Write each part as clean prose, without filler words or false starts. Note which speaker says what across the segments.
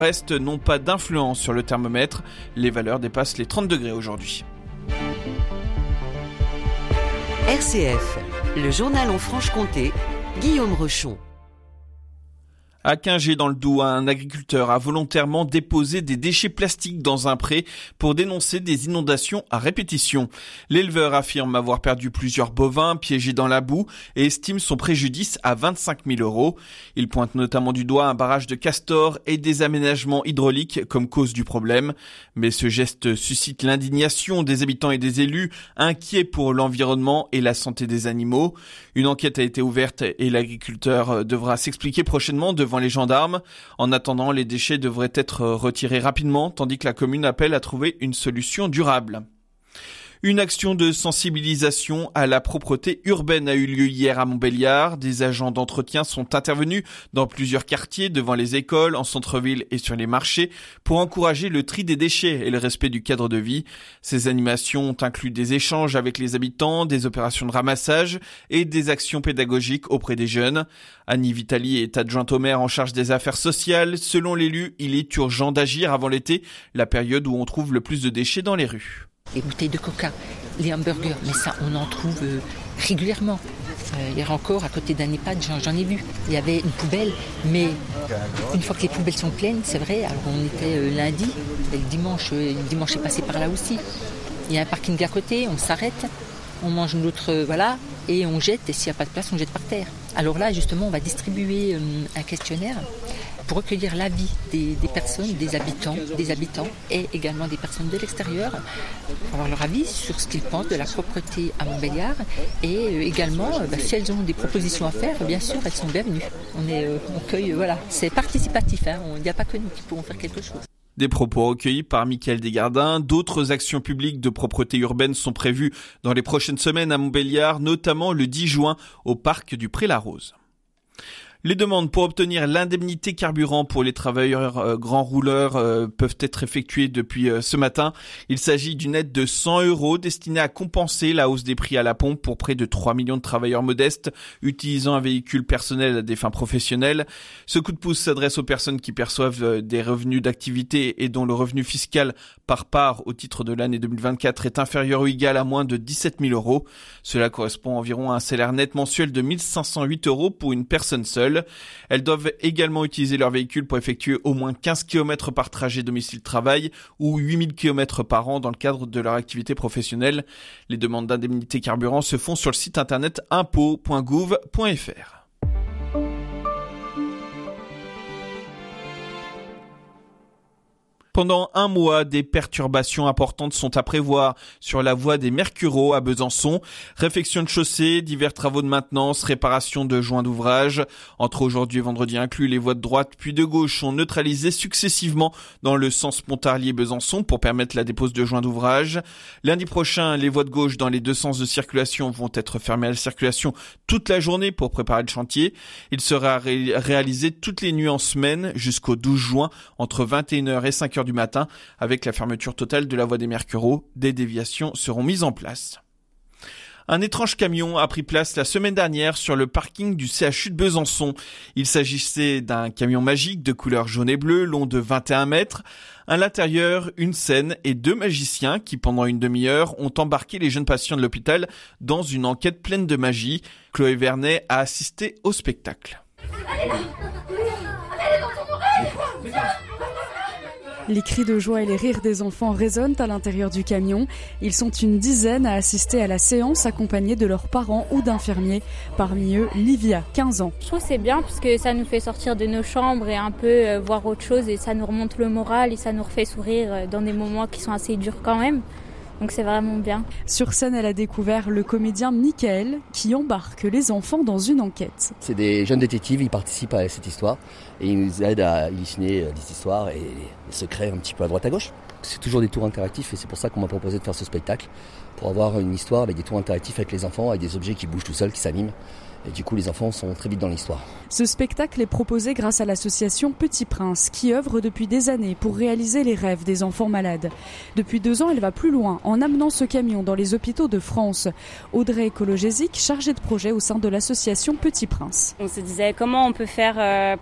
Speaker 1: Reste n'ont pas d'influence sur le thermomètre. Les valeurs dépassent les 30 degrés aujourd'hui.
Speaker 2: RCF, le journal en Franche-Comté, Guillaume Rochon.
Speaker 1: À Quingey dans le Doubs, un agriculteur a volontairement déposé des déchets plastiques dans un pré pour dénoncer des inondations à répétition. L'éleveur affirme avoir perdu plusieurs bovins piégés dans la boue et estime son préjudice à 25 000 €. Il pointe notamment du doigt un barrage de castors et des aménagements hydrauliques comme cause du problème. Mais ce geste suscite l'indignation des habitants et des élus, inquiets pour l'environnement et la santé des animaux. Une enquête a été ouverte et l'agriculteur devra s'expliquer prochainement devant les gendarmes. En attendant, les déchets devraient être retirés rapidement, tandis que la commune appelle à trouver une solution durable. Une action de sensibilisation à la propreté urbaine a eu lieu hier à Montbéliard. Des agents d'entretien sont intervenus dans plusieurs quartiers, devant les écoles, en centre-ville et sur les marchés, pour encourager le tri des déchets et le respect du cadre de vie. Ces animations ont inclus des échanges avec les habitants, des opérations de ramassage et des actions pédagogiques auprès des jeunes. Annie Vitali est adjointe au maire en charge des affaires sociales. Selon l'élu, il est urgent d'agir avant l'été, la période où on trouve le plus de déchets dans les rues.
Speaker 3: Les bouteilles de coca, les hamburgers, mais ça on en trouve régulièrement. Hier encore, à côté d'un EHPAD, j'en ai vu. Il y avait une poubelle, mais une fois que les poubelles sont pleines, c'est vrai, alors on était lundi, et le dimanche est passé par là aussi. Il y a un parking à côté, on s'arrête, on mange notre, et on jette, et s'il n'y a pas de place, on jette par terre. Alors là, justement, on va distribuer un questionnaire pour recueillir l'avis des personnes, des habitants et également des personnes de l'extérieur, pour avoir leur avis sur ce qu'ils pensent de la propreté à Montbéliard et également, si elles ont des propositions à faire, bien sûr, elles sont bienvenues. On cueille, c'est participatif, il n'y a pas que nous qui pourrons faire quelque chose.
Speaker 1: Des propos recueillis par Mickaël Desgardins. D'autres actions publiques de propreté urbaine sont prévues dans les prochaines semaines à Montbéliard, notamment le 10 juin au parc du Pré-la-Rose. Les demandes pour obtenir l'indemnité carburant pour les travailleurs grands rouleurs peuvent être effectuées depuis ce matin. Il s'agit d'une aide de 100 € destinée à compenser la hausse des prix à la pompe pour près de 3 millions de travailleurs modestes utilisant un véhicule personnel à des fins professionnelles. Ce coup de pouce s'adresse aux personnes qui perçoivent des revenus d'activité et dont le revenu fiscal par part au titre de l'année 2024 est inférieur ou égal à moins de 17 000 €. Cela correspond environ à un salaire net mensuel de 1 508 € pour une personne seule. Elles doivent également utiliser leur véhicule pour effectuer au moins 15 km par trajet domicile-travail ou 8000 km par an dans le cadre de leur activité professionnelle. Les demandes d'indemnité carburant se font sur le site internet impôts.gouv.fr. Pendant un mois, des perturbations importantes sont à prévoir sur la voie des Mercureaux à Besançon. Réfection de chaussée, divers travaux de maintenance, réparation de joints d'ouvrage. Entre aujourd'hui et vendredi inclus, les voies de droite puis de gauche sont neutralisées successivement dans le sens Pontarlier-Besançon pour permettre la dépose de joints d'ouvrage. Lundi prochain, les voies de gauche dans les deux sens de circulation vont être fermées à la circulation toute la journée pour préparer le chantier. Il sera réalisé toutes les nuits en semaine jusqu'au 12 juin entre 21h et 5h du matin. Avec la fermeture totale de la voie des Mercureaux, des déviations seront mises en place. Un étrange camion a pris place la semaine dernière sur le parking du CHU de Besançon. Il s'agissait d'un camion magique de couleur jaune et bleu, long de 21 mètres. À l'intérieur, une scène et 2 magiciens qui, pendant une demi-heure, ont embarqué les jeunes patients de l'hôpital dans une enquête pleine de magie. Chloé Vernet a assisté au spectacle.
Speaker 4: Allez là, allez dans ton oreille.
Speaker 5: Les cris de joie et les rires des enfants résonnent à l'intérieur du camion. Ils sont une dizaine à assister à la séance accompagnés de leurs parents ou d'infirmiers. Parmi eux, Livia, 15 ans.
Speaker 6: Je trouve que c'est bien parce que ça nous fait sortir de nos chambres et un peu voir autre chose et ça nous remonte le moral et ça nous refait sourire dans des moments qui sont assez durs quand même. Donc c'est vraiment bien.
Speaker 5: Sur scène, elle a découvert le comédien Mickaël qui embarque les enfants dans une enquête.
Speaker 7: C'est des jeunes détectives, ils participent à cette histoire et ils nous aident à halluciner des histoires et des secrets un petit peu à droite à gauche. C'est toujours des tours interactifs et c'est pour ça qu'on m'a proposé de faire ce spectacle, pour avoir une histoire avec des tours interactifs avec les enfants, avec des objets qui bougent tout seuls, qui s'animent. Et du coup, les enfants sont très vite dans l'histoire.
Speaker 5: Ce spectacle est proposé grâce à l'association Petit Prince, qui œuvre depuis des années pour réaliser les rêves des enfants malades. Depuis 2 ans, elle va plus loin en amenant ce camion dans les hôpitaux de France. Audrey Ecologésique, chargée de projet au sein de l'association Petit Prince.
Speaker 8: On se disait comment on peut faire pour encore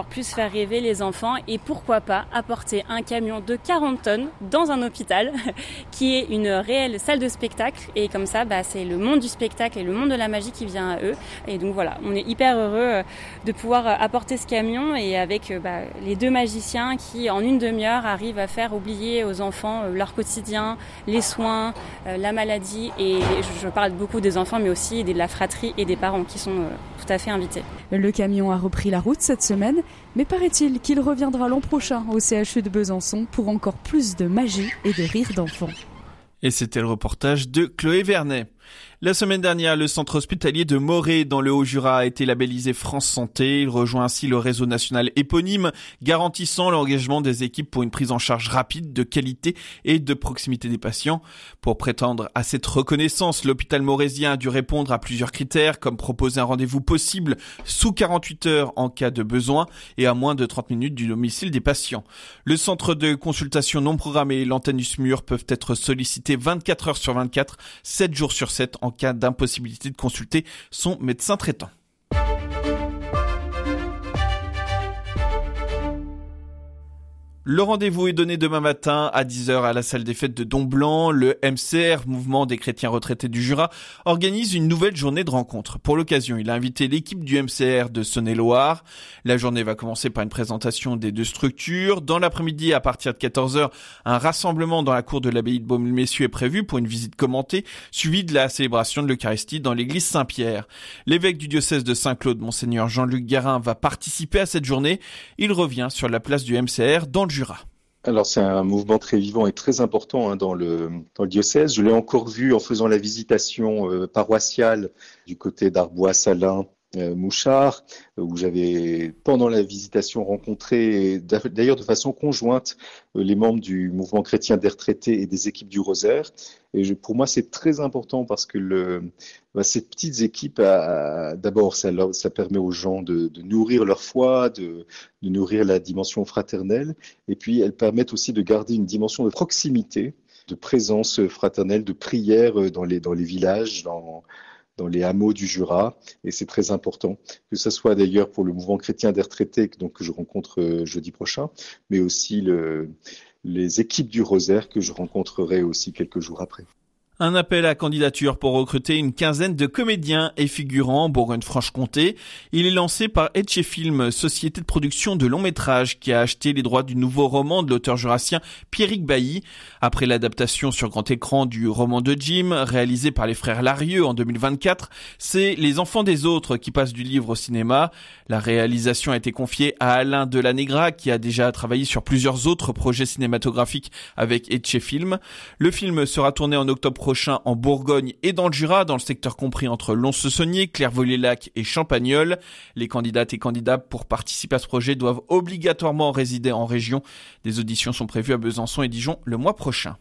Speaker 8: encore plus faire rêver les enfants et pourquoi pas apporter un camion de 40 tonnes dans un hôpital qui est une réelle salle de spectacle et comme ça c'est le monde du spectacle et le monde de la magie qui vient à eux et donc voilà, on est hyper heureux de pouvoir apporter ce camion et avec les 2 magiciens qui en une demi-heure arrivent à faire oublier aux enfants leur quotidien, les soins, la maladie et je parle beaucoup des enfants mais aussi de la fratrie et des parents qui sont tout à fait invités.
Speaker 5: Le camion a repris la route cette semaine, mais paraît-il qu'il reviendra l'an prochain au CHU de Besançon pour encore plus de magie et de rire d'enfants.
Speaker 1: Et c'était le reportage de Chloé Vernet. La semaine dernière, le centre hospitalier de Morée dans le Haut-Jura a été labellisé France Santé. Il rejoint ainsi le réseau national éponyme, garantissant l'engagement des équipes pour une prise en charge rapide, de qualité et de proximité des patients. Pour prétendre à cette reconnaissance, l'hôpital moraisien a dû répondre à plusieurs critères, comme proposer un rendez-vous possible sous 48 heures en cas de besoin et à moins de 30 minutes du domicile des patients. Le centre de consultation non programmée et l'antenne du SMUR peuvent être sollicités 24 heures sur 24, 7 jours sur 7 en cas d'impossibilité de consulter son médecin traitant. Le rendez-vous est donné demain matin à 10h à la salle des fêtes de Domblanc. Le MCR, Mouvement des chrétiens retraités du Jura, organise une nouvelle journée de rencontre. Pour l'occasion, il a invité l'équipe du MCR de Saône-et-Loire. La journée va commencer par une présentation des 2 structures. Dans l'après-midi, à partir de 14h, un rassemblement dans la cour de l'abbaye de Baume-le-Messieurs est prévu pour une visite commentée, suivie de la célébration de l'Eucharistie dans l'église Saint-Pierre. L'évêque du diocèse de Saint-Claude, Monseigneur Jean-Luc Guérin, va participer à cette journée. Il revient sur la place du MCR dans le Jura.
Speaker 9: Alors c'est un mouvement très vivant et très important dans le diocèse. Je l'ai encore vu en faisant la visitation paroissiale du côté d'Arbois-Salins, Mouchard, où j'avais pendant la visitation rencontré, d'ailleurs de façon conjointe, les membres du mouvement chrétien des retraités et des équipes du Rosaire. Et pour moi, c'est très important parce que ces petites équipes, d'abord, ça permet aux gens de nourrir leur foi, de nourrir la dimension fraternelle. Et puis, elles permettent aussi de garder une dimension de proximité, de présence fraternelle, de prière dans les villages, dans les hameaux du Jura, et c'est très important, que ce soit d'ailleurs pour le mouvement chrétien des retraités que je rencontre jeudi prochain, mais aussi les équipes du Rosaire que je rencontrerai aussi quelques jours après.
Speaker 1: Un appel à candidature pour recruter une quinzaine de comédiens et figurants en Bourgogne-Franche-Comté. Il est lancé par Etche Film, société de production de long métrage qui a acheté les droits du nouveau roman de l'auteur jurassien Pierrick Bailly. Après l'adaptation sur grand écran du roman de Jim, réalisé par les frères Larieux en 2024, c'est Les Enfants des Autres qui passent du livre au cinéma. La réalisation a été confiée à Alain Delanegra qui a déjà travaillé sur plusieurs autres projets cinématographiques avec Etche Film. Le film sera tourné en octobre prochain en Bourgogne et dans le Jura, dans le secteur compris entre Lons-le-Saunier, Clairvaux-les-Lacs et Champagnole. Les candidates et candidats pour participer à ce projet doivent obligatoirement résider en région. Des auditions sont prévues à Besançon et Dijon le mois prochain.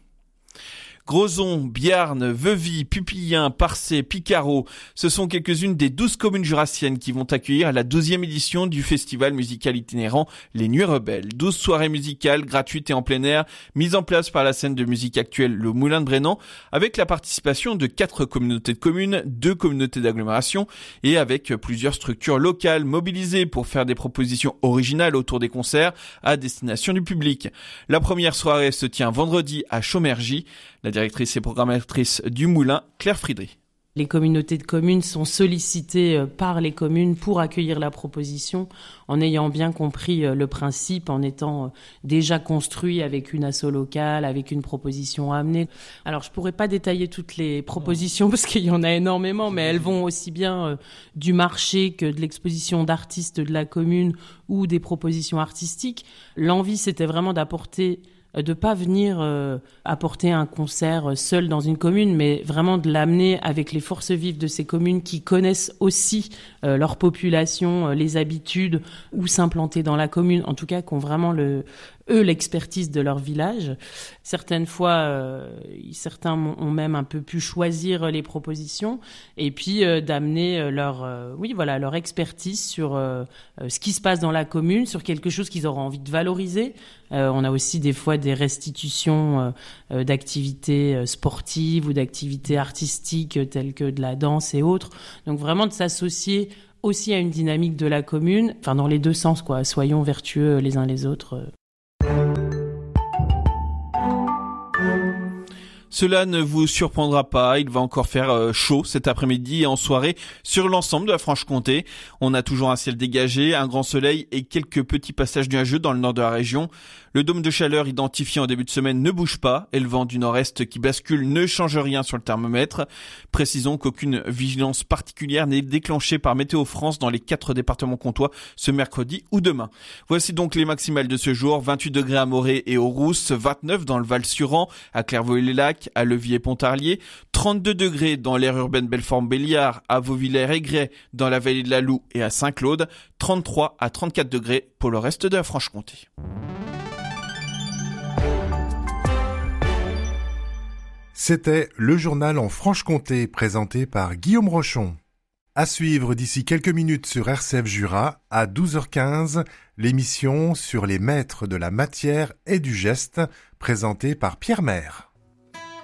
Speaker 1: Grozon, Biarn, Veuvy, Pupillin, Parcé, Picarot, ce sont quelques-unes des 12 communes jurassiennes qui vont accueillir la 12e édition du festival musical itinérant Les Nuits Rebelles. 12 soirées musicales gratuites et en plein air, mises en place par la scène de musique actuelle Le Moulin de Brennan, avec la participation de 4 communautés de communes, 2 communautés d'agglomération et avec plusieurs structures locales mobilisées pour faire des propositions originales autour des concerts à destination du public. La première soirée se tient vendredi à Chaumergy. La directrice et programmatrice du Moulin, Claire Friedrich.
Speaker 10: Les communautés de communes sont sollicitées par les communes pour accueillir la proposition en ayant bien compris le principe, en étant déjà construit avec une asso locale, avec une proposition à amener. Alors je pourrais pas détailler toutes les propositions parce qu'il y en a énormément, mais elles vont aussi bien du marché que de l'exposition d'artistes de la commune ou des propositions artistiques. L'envie, c'était vraiment de pas venir apporter un concert seul dans une commune, mais vraiment de l'amener avec les forces vives de ces communes qui connaissent aussi leur population, les habitudes, où s'implanter dans la commune, en tout cas qui ont vraiment l'expertise de leur village. Certaines fois, certains ont même un peu pu choisir les propositions et puis d'amener leur expertise sur ce qui se passe dans la commune, sur quelque chose qu'ils auront envie de valoriser. On a aussi des fois des restitutions d'activités sportives ou d'activités artistiques telles que de la danse et autres. Donc vraiment de s'associer aussi à une dynamique de la commune, enfin dans les deux sens, quoi. Soyons vertueux les uns les autres.
Speaker 1: Cela ne vous surprendra pas, il va encore faire chaud cet après-midi et en soirée sur l'ensemble de la Franche-Comté. On a toujours un ciel dégagé, un grand soleil et quelques petits passages nuageux dans le nord de la région. Le dôme de chaleur identifié en début de semaine ne bouge pas et le vent du nord-est qui bascule ne change rien sur le thermomètre. Précisons qu'aucune vigilance particulière n'est déclenchée par Météo France dans les 4 départements comtois ce mercredi ou demain. Voici donc les maximales de ce jour. 28 degrés à Morée et aux Rousses, 29 dans le Val-Suran, à Clairvaux-les-Lacs, à Levier-Pontarlier, 32 degrés dans l'aire urbaine Belfort-Béliard, à Vauvillers-Aigret, dans la vallée de la Loue et à Saint-Claude, 33 à 34 degrés pour le reste de la Franche-Comté.
Speaker 11: C'était le journal en Franche-Comté présenté par Guillaume Rochon. À suivre d'ici quelques minutes sur RCF Jura, à 12h15, l'émission sur les maîtres de la matière et du geste présentée par Pierre Maire.